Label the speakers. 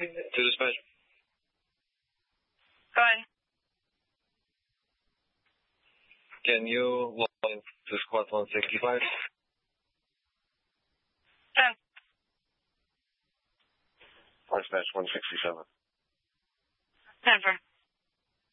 Speaker 1: To dispatch.
Speaker 2: Go ahead.
Speaker 1: Can you log in to squad 165?
Speaker 2: 10.
Speaker 1: Dispatch 167.
Speaker 2: 10 for.